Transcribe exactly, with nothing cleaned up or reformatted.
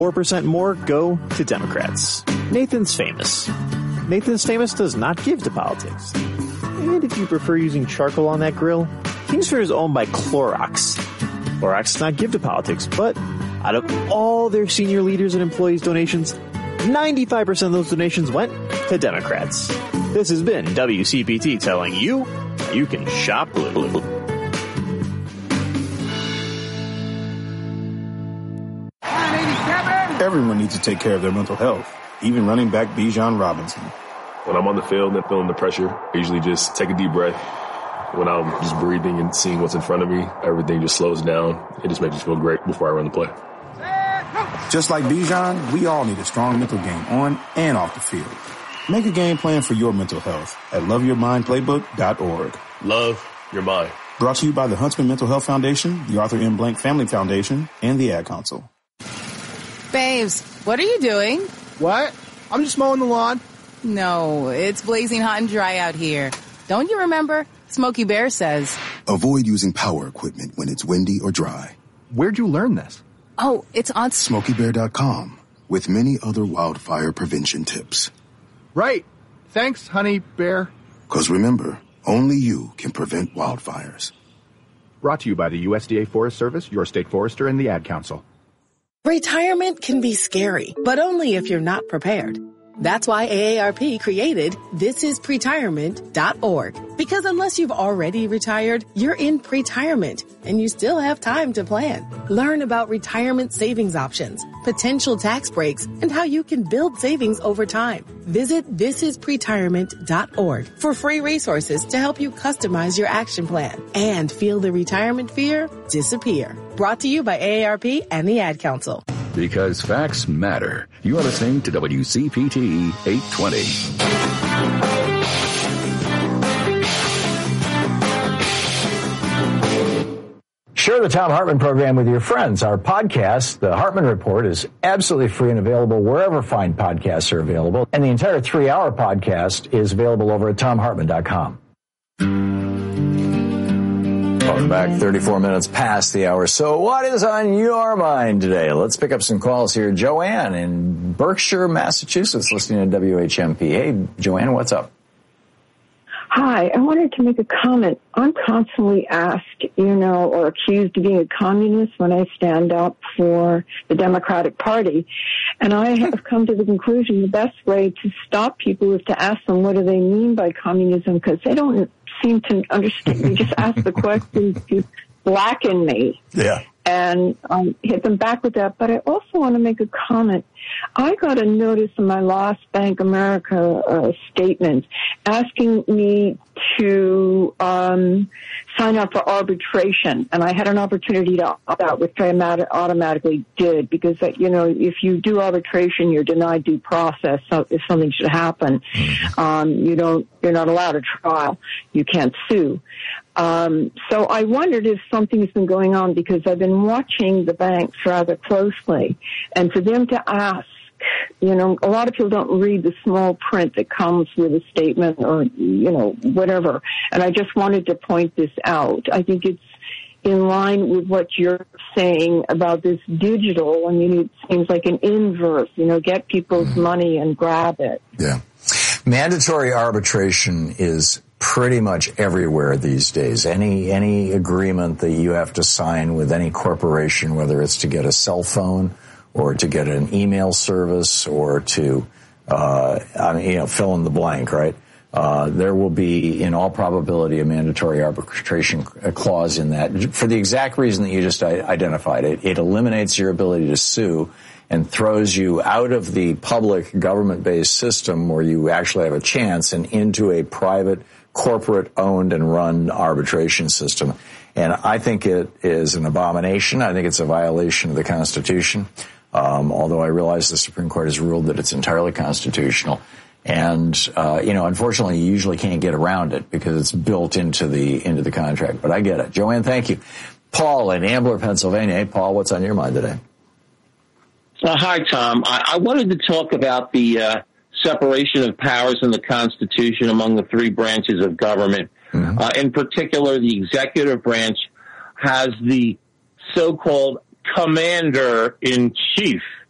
four percent more go to Democrats. Nathan's Famous. Nathan's Famous does not give to politics. And if you prefer using charcoal on that grill, Kingsford is owned by Clorox. Clorox does not give to politics, but out of all their senior leaders and employees' donations, ninety-five percent of those donations went to Democrats. This has been W C P T telling you you can shop blue. Everyone needs to take care of their mental health, even running back Bijan Robinson. When I'm on the field and feeling the pressure, I usually just take a deep breath. When I'm just breathing and seeing what's in front of me, everything just slows down. It just makes me feel great before I run the play. Just like Bijan, we all need a strong mental game on and off the field. Make a game plan for your mental health at love your mind playbook dot org. Love your mind. Brought to you by the Huntsman Mental Health Foundation, the Arthur M. Blank Family Foundation, and the Ad Council. Babes, what are you doing? What? I'm just mowing the lawn. No, it's blazing hot and dry out here. Don't you remember? Smokey Bear says, avoid using power equipment when it's windy or dry. Where'd you learn this? Oh, it's on Smokey Bear dot com with many other wildfire prevention tips. Right. Thanks, honey bear. Because remember, only you can prevent wildfires. Brought to you by the U S D A Forest Service, your state forester, and the Ad Council. Retirement can be scary, but only if you're not prepared. That's why A A R P created this is pretirement dot org. Because unless you've already retired, you're in pretirement, and you still have time to plan. Learn about retirement savings options, potential tax breaks, and how you can build savings over time. Visit this is pretirement dot org for free resources to help you customize your action plan and feel the retirement fear disappear. Brought to you by A A R P and the Ad Council. Because facts matter. You are listening to W C P T eight twenty. Share the Thom Hartmann program with your friends. Our podcast, The Hartmann Report, is absolutely free and available wherever fine podcasts are available. And the entire three-hour podcast is available over at thom hartmann dot com. Welcome back, thirty-four minutes past the hour. So what is on your mind today? Let's pick up some calls here. Joanne in Berkshire, Massachusetts, listening to W H M P. Hey, Joanne, what's up? Hi, I wanted to make a comment. I'm constantly asked, you know, or accused of being a communist when I stand up for the Democratic Party. And I have come to the conclusion the best way to stop people is to ask them what do they mean by communism, because they don't seem to understand. You just ask the question to blacken me. Yeah. And um, hit them back with that. But I also want to make a comment. I got a notice in my last Bank America uh, statement asking me to um, sign up for arbitration, and I had an opportunity to opt out, which I automatically did, because, you know, if you do arbitration, you're denied due process. So if something should happen, um, you don't, you're not allowed a trial. You can't sue. Um, so I wondered if something's been going on, because I've been watching the banks rather closely, and for them to ask, you know, a lot of people don't read the small print that comes with a statement or, you know, whatever. And I just wanted to point this out. I think it's in line with what you're saying about this digital. I mean, it seems like an inverse, you know, get people's mm-hmm. money and grab it. Yeah. Mandatory arbitration is pretty much everywhere these days. Any any agreement that you have to sign with any corporation, whether it's to get a cell phone or to get an email service or to, uh, I mean, you know, fill in the blank, right? Uh, there will be, in all probability, a mandatory arbitration clause in that for the exact reason that you just identified. It, it eliminates your ability to sue and throws you out of the public government-based system where you actually have a chance and into a private, corporate-owned and run arbitration system. And I think it is an abomination. I think it's a violation of the Constitution, um, although I realize the Supreme Court has ruled that it's entirely constitutional. And, uh, you know, unfortunately, you usually can't get around it because it's built into the into the contract. But I get it. Joanne, thank you. Paul in Ambler, Pennsylvania. Hey, Paul, what's on your mind today? Uh, hi, Tom. I, I wanted to talk about the uh, separation of powers in the Constitution among the three branches of government. Mm-hmm. Uh, in particular, the executive branch has the so-called commander-in-chief.